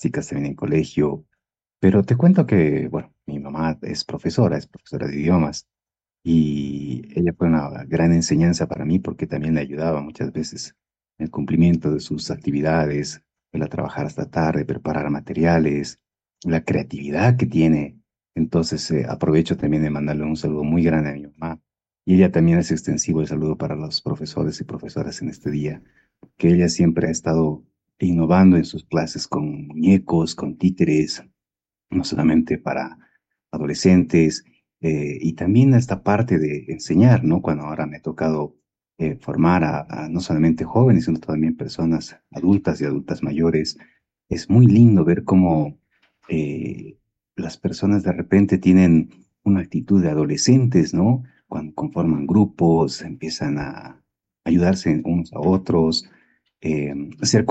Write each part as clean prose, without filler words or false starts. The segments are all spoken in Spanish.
plásticas también en colegio. Pero te cuento que, bueno, mi mamá es profesora de idiomas, y ella fue una gran enseñanza para mí porque también le ayudaba muchas veces en el cumplimiento de sus actividades, el a trabajar hasta tarde, preparar materiales, la creatividad que tiene. Entonces, aprovecho también de mandarle un saludo muy grande a mi mamá. Y ella también hace extensivo el saludo para los profesores y profesoras en este día, que ella siempre ha estado innovando en sus clases con muñecos, con títeres, no solamente para adolescentes, y también esta parte de enseñar, ¿no? Cuando ahora me ha tocado formar a no solamente jóvenes, sino también personas adultas y adultas mayores, es muy lindo ver cómo eh, las personas de repente tienen una actitud de adolescentes, ¿no? Cuando conforman grupos, empiezan a ayudarse unos a otros, ser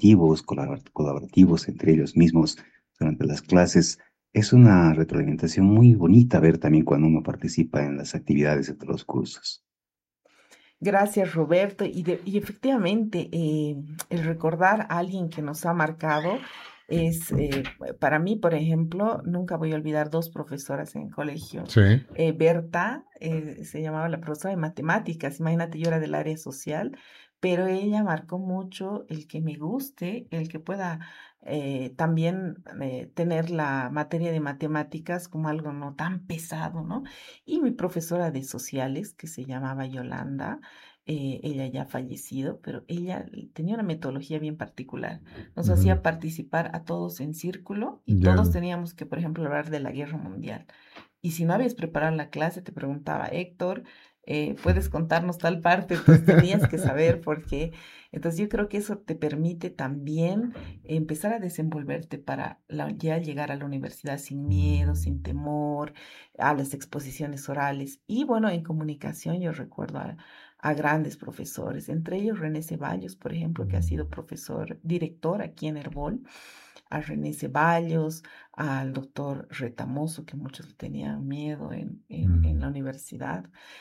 colaborativos entre ellos mismos durante las clases. Es una retroalimentación muy bonita ver también cuando uno participa en las actividades de los cursos. Gracias, Roberto. Y efectivamente, el recordar a alguien que nos ha marcado es, para mí, por ejemplo, nunca voy a olvidar dos profesoras en el colegio. Sí. Berta, se llamaba la profesora de matemáticas, imagínate, yo era del área social, pero ella marcó mucho el que me guste, el que pueda también tener la materia de matemáticas como algo no tan pesado, ¿no? Y mi profesora de sociales, que se llamaba Yolanda, ella ya ha fallecido, pero ella tenía una metodología bien particular. Nos Ujú. hacía participar a todos en círculo y Ya. todos teníamos que, por ejemplo, hablar de la guerra mundial. Y si no habías preparado la clase, te preguntaba, Héctor, ¿puedes contarnos tal parte? Entonces tenías que saber por qué. Entonces yo creo que eso te permite también empezar a desenvolverte para ya llegar a la universidad sin miedo, sin temor, a las exposiciones orales. Y bueno, en comunicación yo recuerdo a grandes profesores, entre ellos René Ceballos, por ejemplo, que ha sido profesor, director aquí en Herbol, a René Ceballos, al doctor Retamoso, que muchos le tenían miedo en la universidad.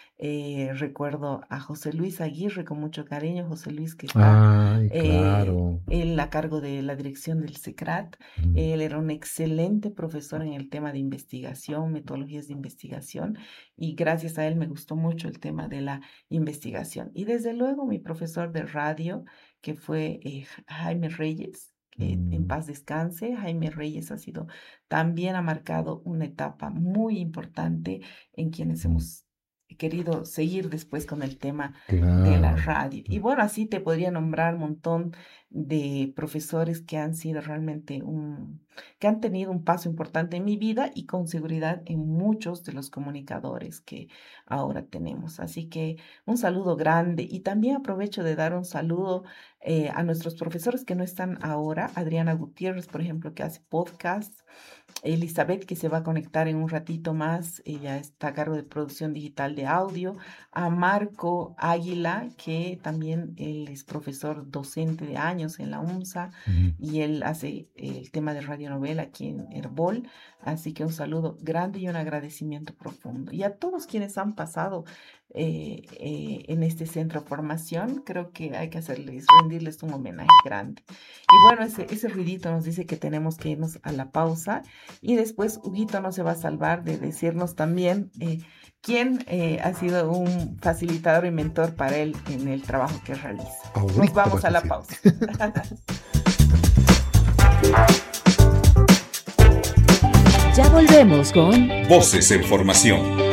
Recuerdo a José Luis Aguirre con mucho cariño, José Luis que está Ay, claro. él a cargo de la dirección del SECRAT. Mm. Él era un excelente profesor en el tema de investigación, metodologías de investigación, y gracias a él me gustó mucho el tema de la investigación. Y desde luego mi profesor de radio, que fue Jaime Reyes, que en Mm. paz descanse. Jaime Reyes también ha marcado una etapa muy importante en quienes hemos querido seguir después con el tema de la Claro. radio. Y bueno, así te podría nombrar un montón de profesores que han sido realmente que han tenido un paso importante en mi vida y con seguridad en muchos de los comunicadores que ahora tenemos. Así que un saludo grande, y también aprovecho de dar un saludo a nuestros profesores que no están ahora, Adriana Gutiérrez, por ejemplo, que hace podcast, Elizabeth, que se va a conectar en un ratito más, ella está a cargo de producción digital de audio, a Marco Águila, que también él es profesor docente de años en la UNSA, Ujú. y él hace el tema de radionovela aquí en Herbol, así que un saludo grande y un agradecimiento profundo. Y a todos quienes han pasado en este centro de formación, creo que hay que rendirles un homenaje grande. Y bueno, ese ruidito nos dice que tenemos que irnos a la pausa, y después Huguito no se va a salvar de decirnos también quién ha sido un facilitador y mentor para él en el trabajo que realiza. Nos Ahorita vamos vas a a la decir. pausa. Ya volvemos con Voces en formación.